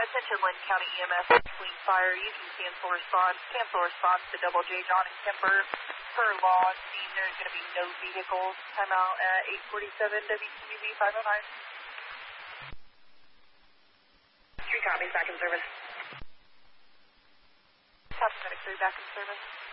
Attention Lynn County EMS, Queen Fire, you can cancel response to Double J, John and Kemper. Per law, scene, there's going to be no vehicles. Timeout at 847 WQB 509. 3 copies, back in service. Top medic 3 back in service.